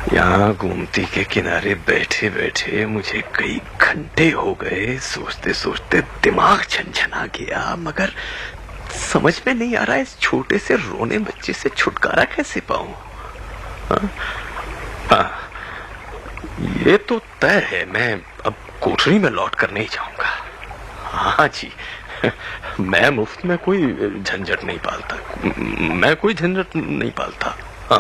यहाँ गोमती के किनारे बैठे बैठे मुझे कई घंटे हो गए। सोचते सोचते दिमाग छनछना गया, मगर समझ में नहीं आ रहा इस छोटे से रोने बच्चे से छुटकारा कैसे पाऊं। ये तो तय है, मैं अब कोठरी में लौट कर नहीं जाऊंगा। हाँ जी, मैं मुफ्त में कोई झंझट नहीं पालता, मैं कोई झंझट नहीं पालता।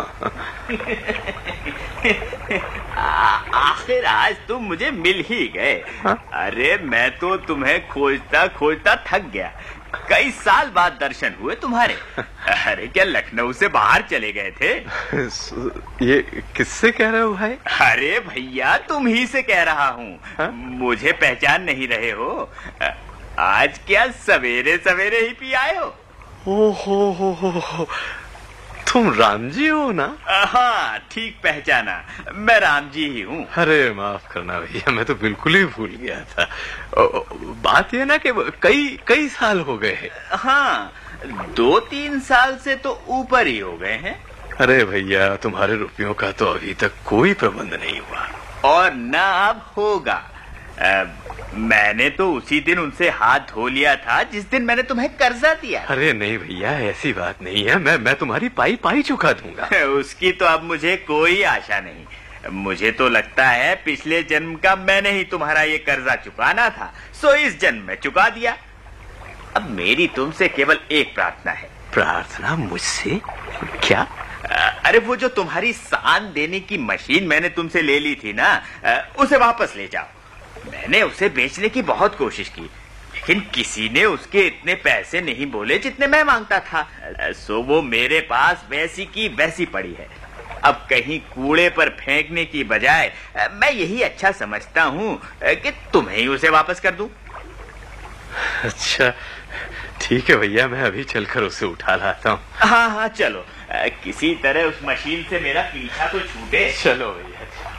आखिर आज तुम मुझे मिल ही गए। अरे मैं तो तुम्हें खोजता खोजता थक गया। कई साल बाद दर्शन हुए तुम्हारे। अरे क्या लखनऊ से बाहर चले गए थे? ये किससे कह रहे हो भाई? अरे भैया तुम ही से कह रहा हूँ। मुझे पहचान नहीं रहे हो? आज क्या सवेरे सवेरे ही पी आए हो? हो, तुम राम जी हो ना? हाँ ठीक पहचाना, मैं राम जी ही हूँ। अरे माफ करना भैया, मैं तो बिल्कुल ही भूल गया था। बात ये ना कि कई साल हो गए हैं। हाँ 2-3 साल से तो ऊपर ही हो गए हैं। अरे भैया तुम्हारे रुपयों का तो अभी तक कोई प्रबंध नहीं हुआ, और ना अब होगा। मैंने तो उसी दिन उनसे हाथ धो लिया था जिस दिन मैंने तुम्हें कर्जा दिया। अरे नहीं भैया, ऐसी बात नहीं है। मैं तुम्हारी पाई चुका दूंगा। उसकी तो अब मुझे कोई आशा नहीं। मुझे तो लगता है पिछले जन्म का मैंने ही तुम्हारा ये कर्जा चुकाना था, सो इस जन्म में चुका दिया। अब मेरी तुमसे केवल एक प्रार्थना है। प्रार्थना मुझसे? क्या? अरे वो जो तुम्हारी सान देने की मशीन मैंने तुमसे ले ली थी ना, उसे वापस ले जाओ। मैंने उसे बेचने की बहुत कोशिश की, लेकिन किसी ने उसके इतने पैसे नहीं बोले जितने मैं मांगता था। सो वो मेरे पास वैसी की वैसी पड़ी है। अब कहीं कूड़े पर फेंकने की बजाय मैं यही अच्छा समझता हूँ कि तुम्हें ही उसे वापस कर दूं। अच्छा ठीक है भैया, मैं अभी चलकर उसे उठा लाता हूँ। हाँ चलो, किसी तरह उस मशीन से मेरा पीछा तो छूटे। चलो भैया।